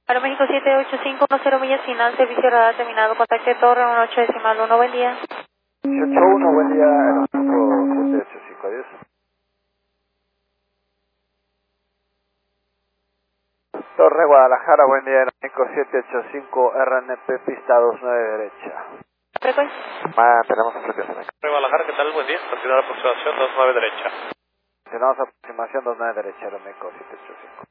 Aeroméxico 78510 millas final, servicio radar terminado, contacte torre 18.1, buen día. 81, buen día, Aeroméxico 785, adiós. Torre Guadalajara, buen día, Aeroméxico 785, RNP, pista 29 derecha. Frecuencia. Tenemos aplicación acá. Torre Guadalajara, ¿qué tal? Buen día, continuar aproximación 29 derecha. Tenemos aproximación 29 derecha, Aeroméxico 785.